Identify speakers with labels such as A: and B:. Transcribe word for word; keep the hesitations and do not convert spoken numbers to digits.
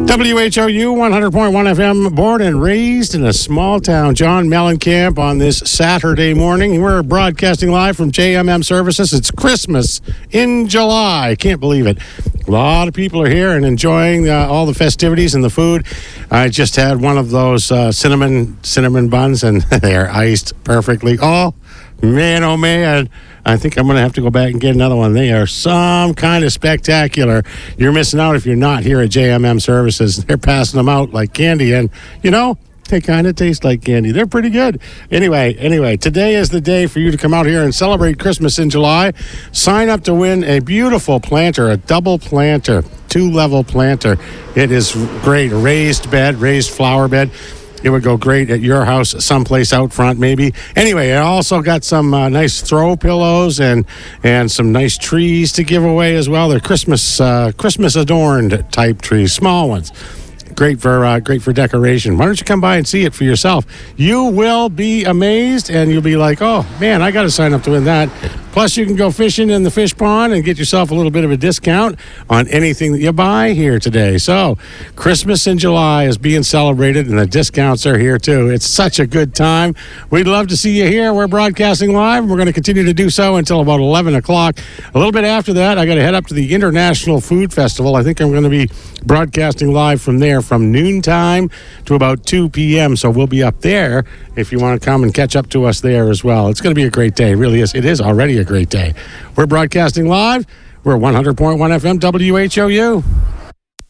A: W H O U one hundred point one F M, born and raised in a small town. John Mellencamp on this Saturday morning. We're broadcasting live from J M M Services. It's Christmas in July. Can't believe it. A lot of people are here and enjoying uh, all the festivities and the food. I just had one of those uh, cinnamon cinnamon buns, and they're iced perfectly. Oh, man, oh, man. I think I'm going to have to go back and get another one. They are some kind of spectacular. You're missing out if you're not here at J M M Services. They're passing them out like candy, and, you know, they kind of taste like candy. They're pretty good. Anyway, anyway, today is the day for you to come out here and celebrate Christmas in July. Sign up to win a beautiful planter, a double planter, two-level planter. It is great. A raised bed, raised flower bed. It would go great at your house, someplace out front, maybe. Anyway, I also got some uh, nice throw pillows and and some nice trees to give away as well. They're Christmas uh, Christmas adorned type trees, small ones. Great for uh, great for decoration. Why don't you come by and see it for yourself? You will be amazed, and you'll be like, "Oh man, I got to sign up to win that." Plus, you can go fishing in the fish pond and get yourself a little bit of a discount on anything that you buy here today. So, Christmas in July is being celebrated, and the discounts are here too. It's such a good time. We'd love to see you here. We're broadcasting live. We're going to continue to do so until about eleven o'clock. A little bit after that, I got to head up to the International Food Festival. I think I'm going to be broadcasting live from there from noontime to about two p.m. So we'll be up there if you want to come and catch up to us there as well. It's going to be a great day. It really is. It is already a great day. We're broadcasting live. We're one hundred point one F M W H O U.